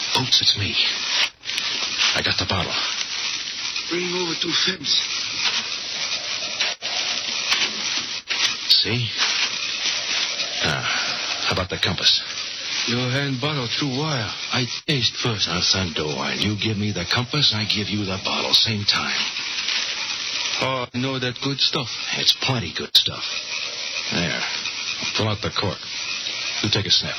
Boots, it's me. I got the bottle. Bring over 2 fence. See? How about the compass? Your hand bottle through wire. I taste first. Now, Thunderwine, you give me the compass, I give you the bottle. Same time. Oh, I know that good stuff. It's plenty good stuff. There. Pull out the cork. You take a sniff.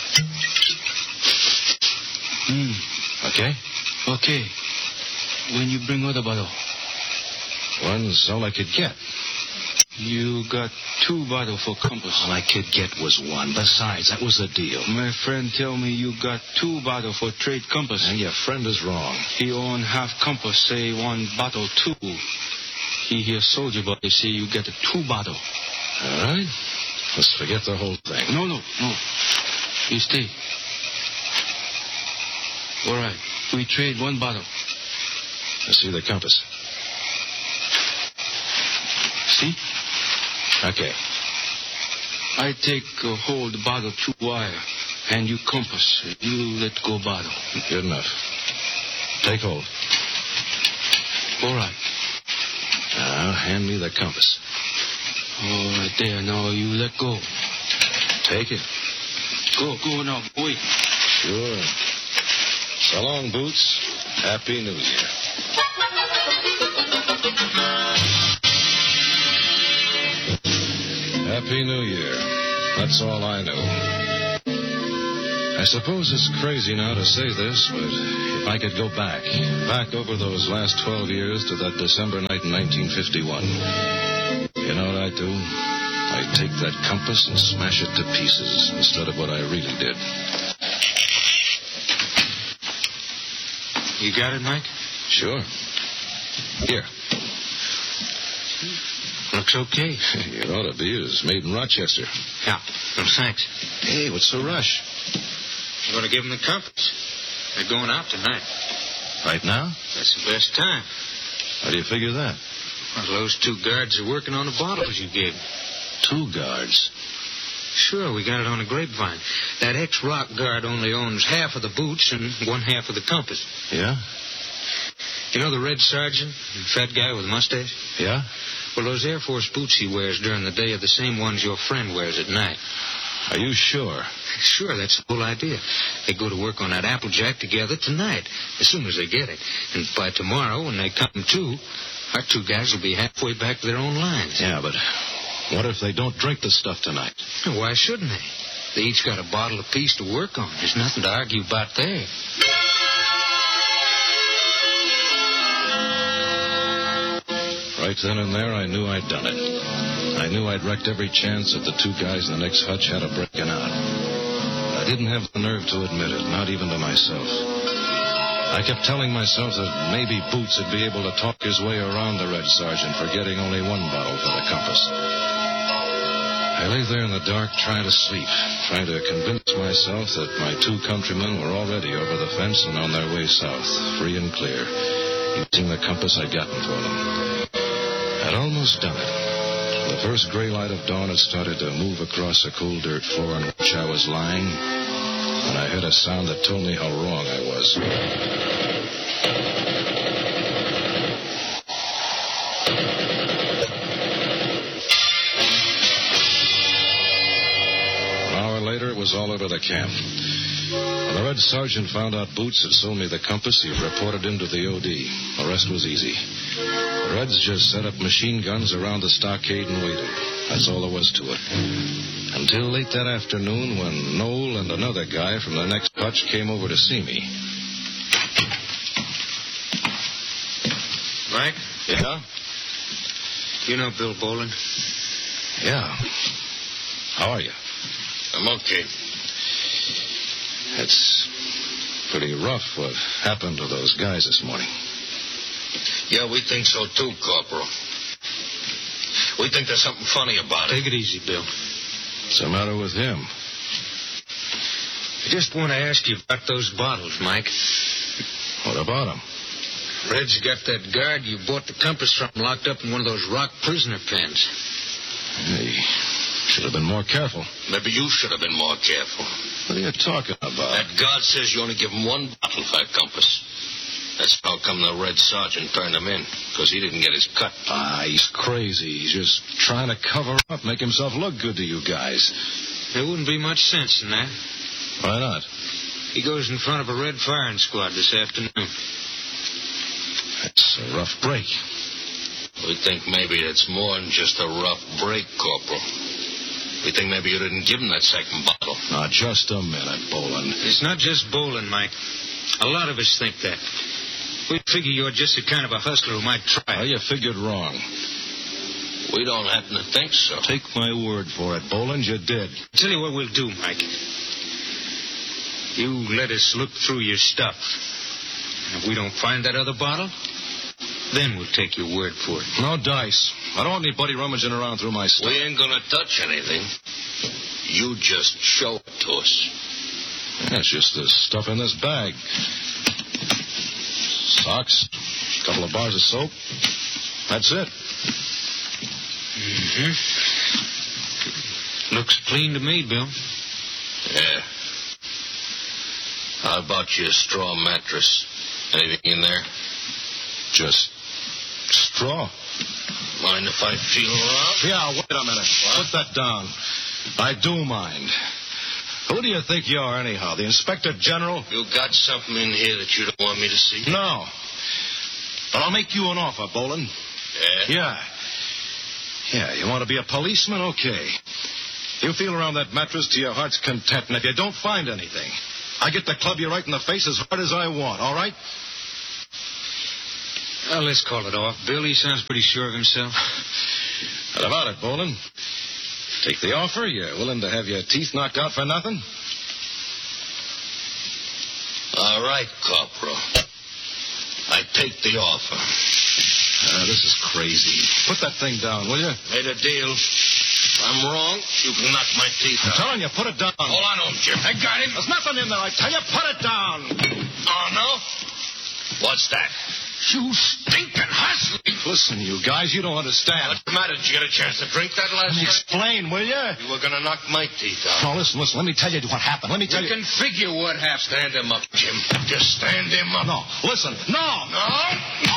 Okay? Okay. When you bring other bottle? One's all I could get. You got 2 bottles for compass. All I could get was 1. Besides, that was the deal. My friend tell me you got 2 bottles for trade compass. And your friend is wrong. He own half compass, say 1 bottle 2. He hear soldier boy say you get a 2 bottle. All right. Let's forget the whole thing. No. You stay. All right. We trade 1 bottle. I see the compass. See? Okay. I take hold bottle through wire, and you compass. You let go bottle. Good enough. Take hold. All right. Now, hand me the compass. All right, there. Now you let go. Take it. Go now. Wait. Sure. So long, Boots. Happy New Year. Happy New Year. That's all I know. I suppose it's crazy now to say this, but if I could go back over those last 12 years to that December night in 1951, you know what I'd do? I'd take that compass and smash it to pieces instead of what I really did. You got it, Mike? Sure. Here. Looks okay. It ought to be. It's made in Rochester. Yeah. No, thanks. Hey, what's the rush? I'm going to give them the compass. They're going out tonight. Right now? That's the best time. How do you figure that? Well, those 2 guards are working on the bottles you gave them. 2 guards? Sure, we got it on a grapevine. That ex-rock guard only owns half of the boots and 1/2 of the compass. Yeah? You know the red sergeant, the fat guy with the mustache? Yeah? Well, those Air Force boots he wears during the day are the same ones your friend wears at night. Are you sure? Sure, that's the whole idea. They go to work on that Applejack together tonight, as soon as they get it. And by tomorrow, when they come to, our 2 guys will be halfway back to their own lines. Yeah, but what if they don't drink the stuff tonight? Why shouldn't they? They each got a bottle apiece to work on. There's nothing to argue about there. Right then and there, I knew I'd done it. I knew I'd wrecked every chance that the 2 guys in the next hutch had of breaking out. I didn't have the nerve to admit it, not even to myself. I kept telling myself that maybe Boots would be able to talk his way around the Red Sergeant for getting only 1 bottle for the compass. I lay there in the dark trying to sleep, trying to convince myself that my 2 countrymen were already over the fence and on their way south, free and clear, using the compass I'd gotten for them. I'd almost done it. The first gray light of dawn had started to move across the cool dirt floor on which I was lying, and I heard a sound that told me how wrong I was. An hour later, it was all over the camp. When the Red Sergeant found out Boots had sold me the compass, he reported him to the OD. The rest was easy. The Reds just set up machine guns around the stockade and waited. That's all there was to it. Until late that afternoon when Noel and another guy from the next hutch came over to see me. Mike? Yeah? You know Bill Boland? Yeah. How are you? I'm okay. It's pretty rough what happened to those guys this morning. Yeah, we think so too, Corporal. We think there's something funny about it. Take it easy, Bill. What's the matter with him? I just want to ask you about those bottles, Mike. What about them? Red's got that guard you bought the compass from locked up in one of those rock prisoner pens. Should have been more careful. Maybe you should have been more careful. What are you talking about? That guard says you only give him one bottle for a compass. That's how come the Red Sergeant turned him in, because he didn't get his cut. He's crazy. He's just trying to cover up, make himself look good to you guys. There wouldn't be much sense in that. Why not? He goes in front of a red firing squad this afternoon. That's a rough break. We think maybe it's more than just a rough break, Corporal. We think maybe you didn't give him that second bottle. Now, just a minute, Boland. It's not just bowling, Mike. A lot of us think that. We figure you're just the kind of a hustler who might try. Well, you figured wrong. We don't happen to think so. Take my word for it, Boland, you did. Tell you what we'll do, Mike. You let us look through your stuff. And if we don't find that other bottle, then we'll take your word for it. No dice. I don't want anybody rummaging around through my stuff. We ain't gonna touch anything. You just show it to us. That's just the stuff in this bag. Socks, a couple of bars of soap. That's it. Mm-hmm. Looks clean to me, Bill. Yeah. How about your straw mattress? Anything in there? Just straw. Mind if I feel around? Yeah, wait a minute. What? Put that down. I do mind. Who do you think you are, anyhow? The Inspector General? You got something in here that you don't want me to see? No. But I'll make you an offer, Boland. Yeah? Yeah, you want to be a policeman? Okay. You feel around that mattress to your heart's content, and if you don't find anything, I get to club you right in the face as hard as I want, all right? Well, let's call it off. Bill, he sounds pretty sure of himself. What about it, Boland? Take the offer? You're willing to have your teeth knocked out for nothing? All right, Corporal. I take the offer. This is crazy. Put that thing down, will you? Made a deal. If I'm wrong, you can knock my teeth I'm out. telling you, put it down. Hold on, old Jim. I got him. There's nothing in there, I tell you. Put it down. Oh, no? What's that? You stinking hustler. Listen, you guys, you don't understand. What's the matter? Did you get a chance to drink that last night? Explain, will you? You were going to knock my teeth out. Oh, listen. Let me tell you what happened. Let me tell you. You can figure what happened. Stand him up, Jim. Just stand him up. No, listen. No. No?